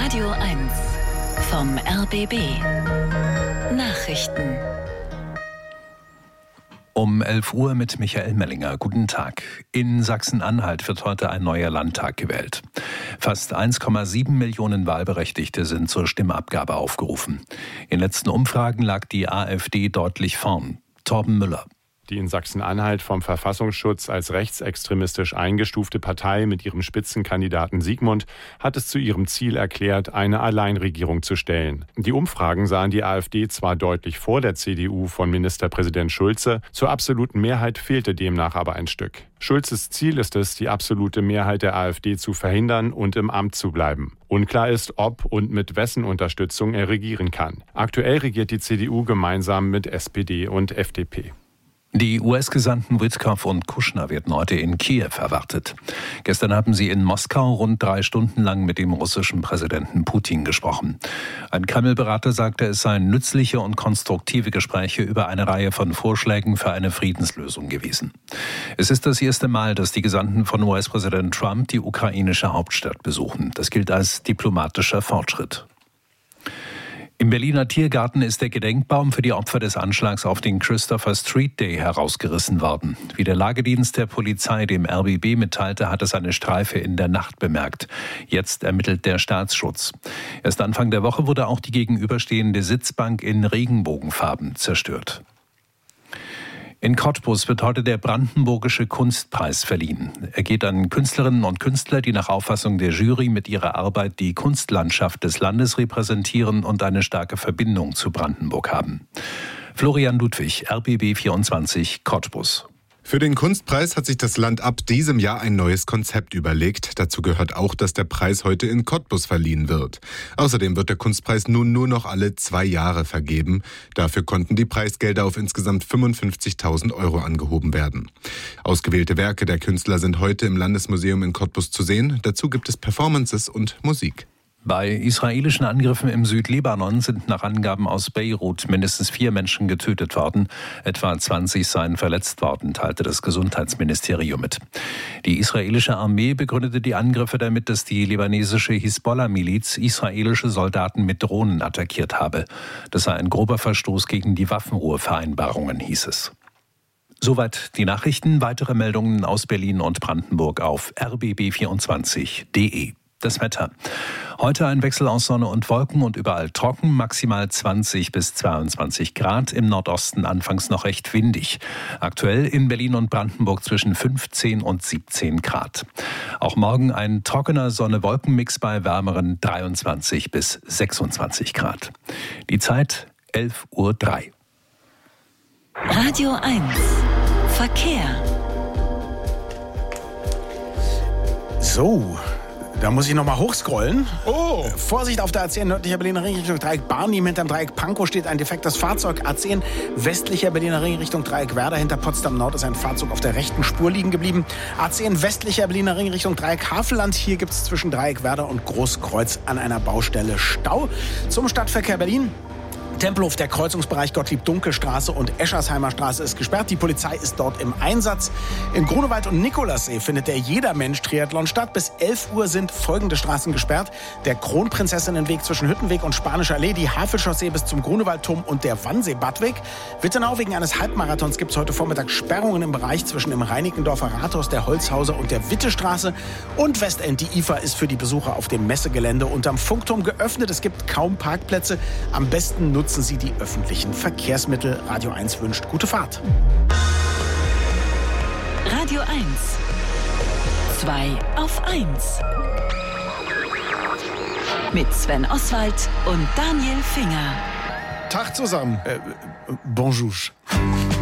Radio 1 vom RBB. Nachrichten. Um 11 Uhr mit Michael Mellinger. Guten Tag. In Sachsen-Anhalt wird heute ein neuer Landtag gewählt. Fast 1,7 Millionen Wahlberechtigte sind zur Stimmabgabe aufgerufen. In letzten Umfragen lag die AfD deutlich vorn. Torben Müller. Die in Sachsen-Anhalt vom Verfassungsschutz als rechtsextremistisch eingestufte Partei mit ihrem Spitzenkandidaten Sigmund hat es zu ihrem Ziel erklärt, eine Alleinregierung zu stellen. Die Umfragen sahen die AfD zwar deutlich vor der CDU von Ministerpräsident Schulze, zur absoluten Mehrheit fehlte demnach aber ein Stück. Schulzes Ziel ist es, die absolute Mehrheit der AfD zu verhindern und im Amt zu bleiben. Unklar ist, ob und mit wessen Unterstützung er regieren kann. Aktuell regiert die CDU gemeinsam mit SPD und FDP. Die US-Gesandten Witkoff und Kushner werden heute in Kiew erwartet. Gestern haben sie in Moskau rund 3 Stunden lang mit dem russischen Präsidenten Putin gesprochen. Ein Kreml-Berater sagte, es seien nützliche und konstruktive Gespräche über eine Reihe von Vorschlägen für eine Friedenslösung gewesen. Es ist das erste Mal, dass die Gesandten von US-Präsident Trump die ukrainische Hauptstadt besuchen. Das gilt als diplomatischer Fortschritt. Im Berliner Tiergarten ist der Gedenkbaum für die Opfer des Anschlags auf den Christopher Street Day herausgerissen worden. Wie der Lagedienst der Polizei dem RBB mitteilte, hat es eine Streife in der Nacht bemerkt. Jetzt ermittelt der Staatsschutz. Erst Anfang der Woche wurde auch die gegenüberstehende Sitzbank in Regenbogenfarben zerstört. In Cottbus wird heute der Brandenburgische Kunstpreis verliehen. Er geht an Künstlerinnen und Künstler, die nach Auffassung der Jury mit ihrer Arbeit die Kunstlandschaft des Landes repräsentieren und eine starke Verbindung zu Brandenburg haben. Florian Ludwig, RBB 24, Cottbus. Für den Kunstpreis hat sich das Land ab diesem Jahr ein neues Konzept überlegt. Dazu gehört auch, dass der Preis heute in Cottbus verliehen wird. Außerdem wird der Kunstpreis nun nur noch alle 2 Jahre vergeben. Dafür konnten die Preisgelder auf insgesamt 55.000 € angehoben werden. Ausgewählte Werke der Künstler sind heute im Landesmuseum in Cottbus zu sehen. Dazu gibt es Performances und Musik. Bei israelischen Angriffen im Südlibanon sind nach Angaben aus Beirut mindestens 4 Menschen getötet worden. Etwa 20 seien verletzt worden, teilte das Gesundheitsministerium mit. Die israelische Armee begründete die Angriffe damit, dass die libanesische Hisbollah-Miliz israelische Soldaten mit Drohnen attackiert habe. Das sei ein grober Verstoß gegen die Waffenruhevereinbarungen, hieß es. Soweit die Nachrichten. Weitere Meldungen aus Berlin und Brandenburg auf rbb24.de. Das Wetter. Heute ein Wechsel aus Sonne und Wolken und überall trocken, maximal 20 bis 22 Grad, im Nordosten anfangs noch recht windig. Aktuell in Berlin und Brandenburg zwischen 15 und 17 Grad. Auch morgen ein trockener Sonne-Wolken-Mix bei wärmeren 23 bis 26 Grad. Die Zeit 11:03 Uhr. Radio 1 Verkehr. So, da muss ich nochmal hochscrollen. Oh! Vorsicht auf der A10 nördlicher Berliner Ring Richtung Dreieck Barnim. Hinterm Dreieck Pankow steht ein defektes Fahrzeug. A10 westlicher Berliner Ring Richtung Dreieck Werder. Hinter Potsdam Nord ist ein Fahrzeug auf der rechten Spur liegen geblieben. A10 westlicher Berliner Ring Richtung Dreieck Havelland. Hier gibt es zwischen Dreieck Werder und Großkreuz an einer Baustelle Stau. Zum Stadtverkehr Berlin. Tempelhof, der Kreuzungsbereich Gottlieb-Dunkel-Straße und Eschersheimer Straße ist gesperrt. Die Polizei ist dort im Einsatz. In Grunewald und Nikolassee findet der Jedermensch-Triathlon statt. Bis 11 Uhr sind folgende Straßen gesperrt. Der Kronprinzessinnenweg zwischen Hüttenweg und Spanischer Allee, die Havelchaussee bis zum Grunewaldturm und der Wannsee-Badweg. Wittenau, wegen eines Halbmarathons gibt es heute Vormittag Sperrungen im Bereich zwischen dem Reinickendorfer Rathaus, der Holzhauser und der Wittestraße. Und Westend, die IFA, ist für die Besucher auf dem Messegelände unterm Funkturm geöffnet. Es gibt kaum Parkplätze. Am besten nutzen Sie die öffentlichen Verkehrsmittel. Radio 1 wünscht gute Fahrt. Radio 1 2 auf 1 mit Sven Oswald und Daniel Finger. Tag zusammen. Bonjour.